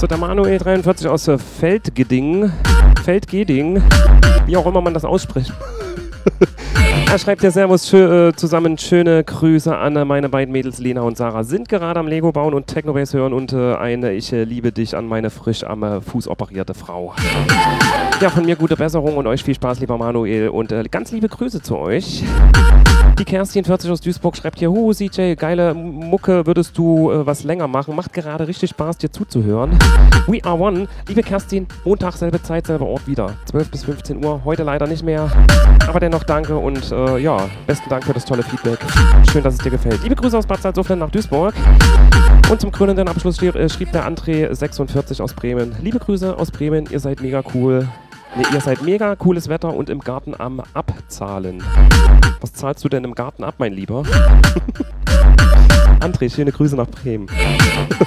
So, der Manuel 43 aus Feldgeding, wie auch immer man das ausspricht. Er schreibt ja Servus zusammen, schöne Grüße an meine beiden Mädels Lena und Sarah. Sind gerade am Lego bauen und Technobase hören und eine Ich liebe dich an meine frisch am Fuß operierte Frau. Ja, von mir gute Besserung und euch viel Spaß, lieber Manuel, und ganz liebe Grüße zu euch. Die Kerstin 40 aus Duisburg schreibt hier, CJ, geile Mucke, würdest du was länger machen? Macht gerade richtig Spaß, dir zuzuhören. We are one. Liebe Kerstin, Montag, selbe Zeit, selber Ort wieder. 12 bis 15 Uhr, heute leider nicht mehr. Aber dennoch danke und ja, besten Dank für das tolle Feedback. Schön, dass es dir gefällt. Liebe Grüße aus Bad Salzuflen nach Duisburg. Und zum krönenden Abschluss schrieb der André 46 aus Bremen. Liebe Grüße aus Bremen, ihr seid mega cool. Ne, ihr seid mega cooles Wetter und im Garten am Abzahlen. Was zahlst du denn im Garten ab, mein Lieber? André, schöne Grüße nach Bremen.